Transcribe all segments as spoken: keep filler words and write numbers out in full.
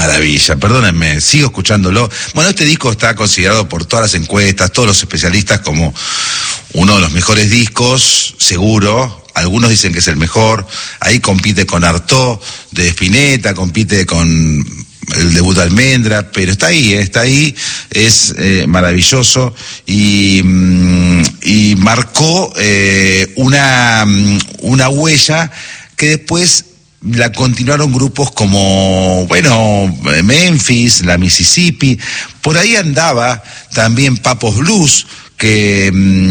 maravilla, perdónenme, sigo escuchándolo. Bueno, este disco está considerado por todas las encuestas, todos los especialistas como uno de los mejores discos, seguro. Algunos dicen que es el mejor. Ahí compite con Artaud de Spinetta, compite con el debut de Almendra, pero está ahí, ¿eh? está ahí, es eh, maravilloso y, y marcó eh, una, una huella que después la continuaron grupos como, bueno, Memphis, la Mississippi, por ahí andaba también Pappo's Blues, que,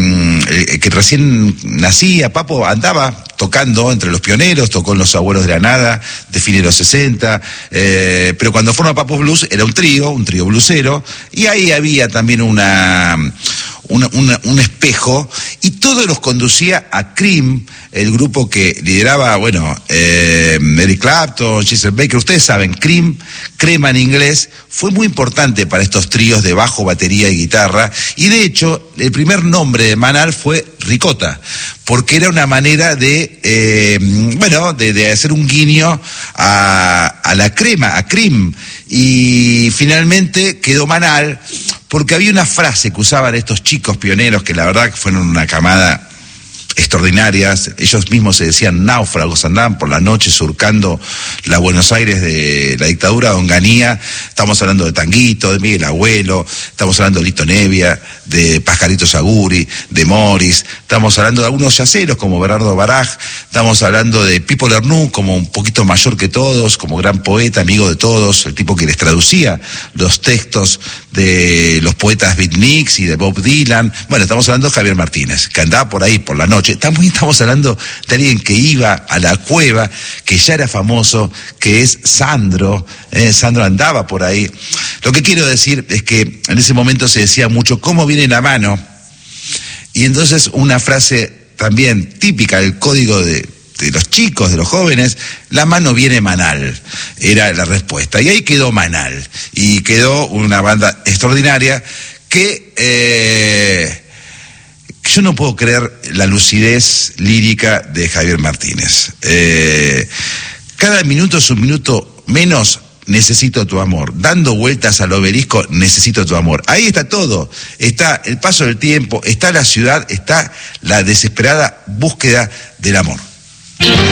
que recién nacía. Papo andaba tocando entre los pioneros, tocó en Los Abuelos de la Nada, de fines de los sesenta, eh, pero cuando forma Pappo's Blues era un trío, un trío bluesero, y ahí había también una... Una, una, un espejo, y todo los conducía a Cream, el grupo que lideraba, bueno, eh, Eric Clapton, Chester Baker. Ustedes saben, Cream, crema en inglés, fue muy importante para estos tríos de bajo, batería y guitarra, y de hecho, el primer nombre de Manal fue Ricota, porque era una manera de, eh, bueno, de, de hacer un guiño a, a la crema, a Cream, y finalmente quedó Manal, porque había una frase que usaban estos chicos pioneros, que la verdad que fueron una camada extraordinarias. Ellos mismos se decían náufragos, andaban por la noche surcando la Buenos Aires de la dictadura de Onganía. Estamos hablando de Tanguito, de Miguel Abuelo, estamos hablando de Lito Nevia, de Pascarito Saguri, de Morris, estamos hablando de algunos yaceros como Bernardo Baraj, estamos hablando de Pipo Lernoux, como un poquito mayor que todos, como gran poeta, amigo de todos, el tipo que les traducía los textos de los poetas beatniks y de Bob Dylan. Bueno, estamos hablando de Javier Martínez, que andaba por ahí por la noche. Estamos, estamos hablando de alguien que iba a la cueva, que ya era famoso, que es Sandro. Eh, Sandro andaba por ahí. Lo que quiero decir es que en ese momento se decía mucho cómo viene la mano, y entonces una frase también típica del código de, de los chicos, de los jóvenes: la mano viene Manal, era la respuesta. Y ahí quedó Manal, y quedó una banda extraordinaria que... Eh, Yo no puedo creer la lucidez lírica de Javier Martínez. Eh, cada minuto es un minuto menos, necesito tu amor. Dando vueltas al obelisco, necesito tu amor. Ahí está todo. Está el paso del tiempo, está la ciudad, está la desesperada búsqueda del amor.